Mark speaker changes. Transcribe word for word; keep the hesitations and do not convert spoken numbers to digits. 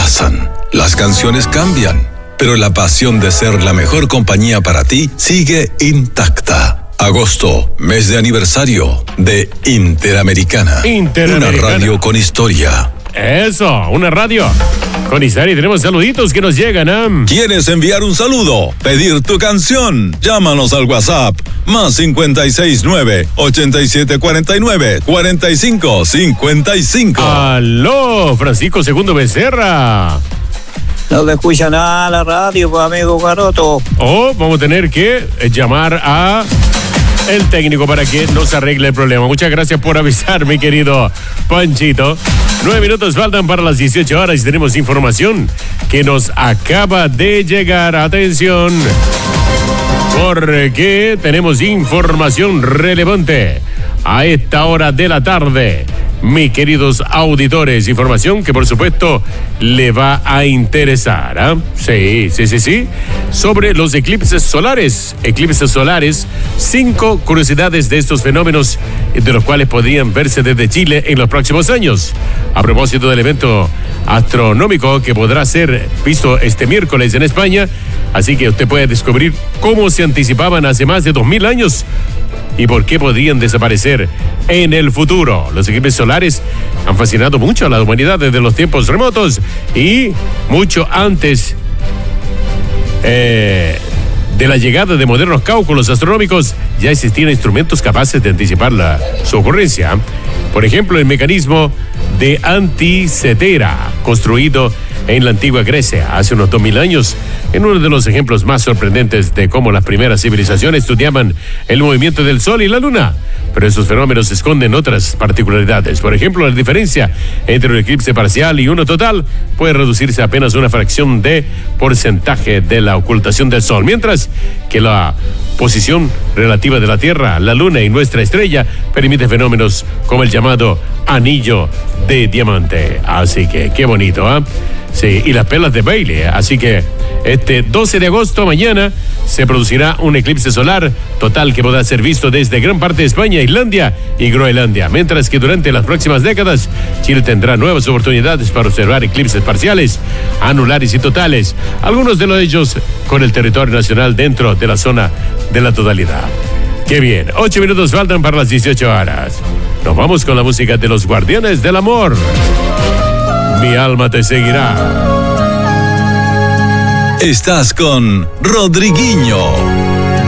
Speaker 1: pasan, las canciones cambian, pero la pasión de ser la mejor compañía para ti sigue intacta. Agosto, mes de aniversario de Interamericana.
Speaker 2: Interamericana.
Speaker 1: Una radio con historia.
Speaker 2: Eso, una radio con historia. Y tenemos saluditos que nos llegan, ¿eh?
Speaker 1: ¿Quieres enviar un saludo? ¿Pedir tu canción? Llámanos al WhatsApp. Más cincuenta y seis nueve, ochenta y siete cuarenta y nueve, cuarenta y cinco cincuenta y cinco.
Speaker 2: Aló, Francisco Segundo Becerra.
Speaker 3: No te escucha nada la radio, pues, amigo Garoto.
Speaker 2: Oh, vamos a tener que llamar a el técnico para que nos arregle el problema. Muchas gracias por avisar, mi querido Panchito. Nueve minutos faltan para las dieciocho horas y tenemos información que nos acaba de llegar. Atención, porque tenemos información relevante a esta hora de la tarde. Mis queridos auditores, información que por supuesto le va a interesar. ¿eh? Sí, sí, sí, sí. Sobre los eclipses solares. Eclipses solares, cinco curiosidades de estos fenómenos, de los cuales podrían verse desde Chile en los próximos años. A propósito del evento astronómico que podrá ser visto este miércoles en España, así que usted puede descubrir cómo se anticipaban hace más de dos mil años y por qué podrían desaparecer en el futuro. Los eclipses solares han fascinado mucho a la humanidad desde los tiempos remotos y mucho antes eh, de la llegada de modernos cálculos astronómicos ya existían instrumentos capaces de anticipar la, su ocurrencia. Por ejemplo, el mecanismo de Anticetera, construido en la antigua Grecia hace unos dos mil años, en uno de los ejemplos más sorprendentes de cómo las primeras civilizaciones estudiaban el movimiento del Sol y la Luna. Pero esos fenómenos esconden otras particularidades. Por ejemplo, la diferencia entre un eclipse parcial y uno total puede reducirse a apenas una fracción de porcentaje de la ocultación del Sol, mientras que la posición relativa de la Tierra, la Luna y nuestra estrella permite fenómenos como el llamado anillo de diamante. Así que qué bonito, ¿ah? ¿eh? Sí, y las perlas de Bailey. Así que este doce de agosto, mañana, se producirá un eclipse solar total que podrá ser visto desde gran parte de España, Islandia y Groenlandia. Mientras que durante las próximas décadas, Chile tendrá nuevas oportunidades para observar eclipses parciales, anulares y totales, algunos de ellos con el territorio nacional dentro de la zona de la totalidad. ¡Qué bien! Ocho minutos faltan para las dieciocho horas. Nos vamos con la música de los Guardianes del Amor. Mi alma te seguirá.
Speaker 1: Estás con Rodriguinho.